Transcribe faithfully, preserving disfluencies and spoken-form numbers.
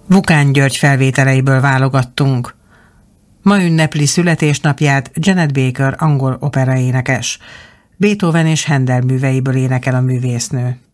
Vukán György felvételeiből válogattunk. Ma ünnepli születésnapját Janet Baker angol operaénekes. Beethoven és Handel műveiből énekel a művésznő.